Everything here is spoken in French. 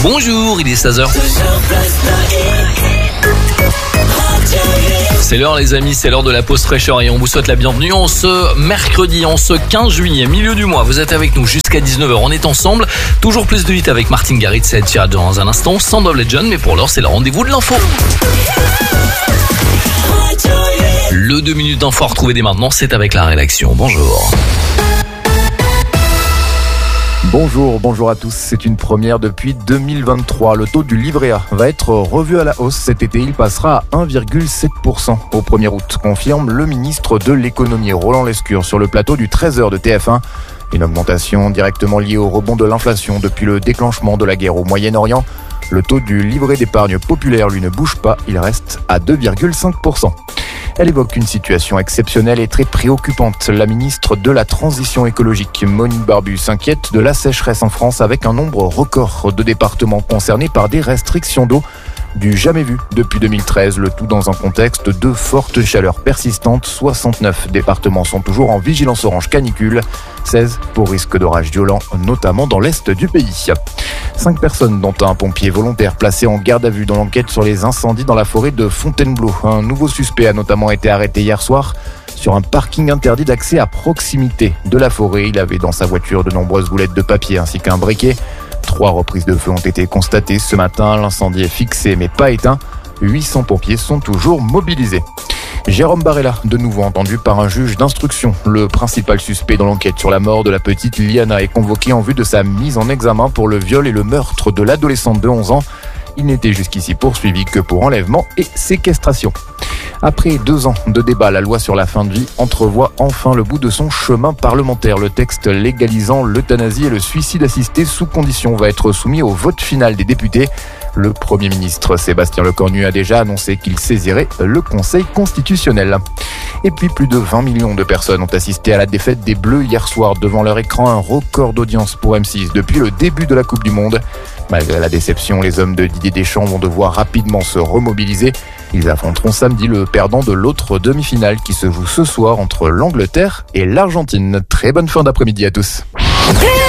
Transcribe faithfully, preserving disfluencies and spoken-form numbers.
Bonjour, il est seize heures. C'est l'heure les amis, c'est l'heure de la pause fraîcheur et on vous souhaite la bienvenue en ce mercredi, en ce quinze juillet, milieu du mois. Vous êtes avec nous jusqu'à dix-neuf heures, on est ensemble. Toujours plus de hits avec Martin Garrix et Ed Sheeran dans un instant, Sound of Legend, mais pour l'heure c'est le rendez-vous de l'info. Le deux minutes d'info à retrouver dès maintenant, c'est avec la rédaction. Bonjour. Bonjour, bonjour à tous. C'est une première depuis deux mille vingt-trois. Le taux du livret A va être revu à la hausse cet été. Il passera à un virgule sept pour cent au premier août, confirme le ministre de l'économie Roland Lescure sur le plateau du treize heures de T F un. Une augmentation directement liée au rebond de l'inflation depuis le déclenchement de la guerre au Moyen-Orient. Le taux du livret d'épargne populaire, lui, ne bouge pas. Il reste à deux virgule cinq pour cent. Elle évoque une situation exceptionnelle et très préoccupante. La ministre de la Transition écologique, Monique Barbu, s'inquiète de la sécheresse en France avec un nombre record de départements concernés par des restrictions d'eau du jamais vu depuis deux mille treize, le tout dans un contexte de forte chaleur persistante. soixante-neuf départements sont toujours en vigilance orange canicule, seize pour risque d'orage violent, notamment dans l'est du pays. Cinq personnes, dont un pompier volontaire placé en garde à vue dans l'enquête sur les incendies dans la forêt de Fontainebleau. Un nouveau suspect a notamment été arrêté hier soir sur un parking interdit d'accès à proximité de la forêt. Il avait dans sa voiture de nombreuses boulettes de papier ainsi qu'un briquet. Trois reprises de feu ont été constatées ce matin. L'incendie est fixé mais pas éteint. huit cents pompiers sont toujours mobilisés. Jérôme Barella, de nouveau entendu par un juge d'instruction. Le principal suspect dans l'enquête sur la mort de la petite Liana est convoqué en vue de sa mise en examen pour le viol et le meurtre de l'adolescente de onze ans. Il n'était jusqu'ici poursuivi que pour enlèvement et séquestration. Après deux ans de débat, la loi sur la fin de vie entrevoit enfin le bout de son chemin parlementaire. Le texte légalisant l'euthanasie et le suicide assisté sous condition va être soumis au vote final des députés. Le Premier ministre Sébastien Lecornu a déjà annoncé qu'il saisirait le Conseil constitutionnel. Et puis plus de vingt millions de personnes ont assisté à la défaite des Bleus hier soir devant leur écran, un record d'audience pour M six depuis le début de la Coupe du Monde. Malgré la déception, les hommes de Didier Deschamps vont devoir rapidement se remobiliser. Ils affronteront samedi le perdant de l'autre demi-finale qui se joue ce soir entre l'Angleterre et l'Argentine. Très bonne fin d'après-midi à tous.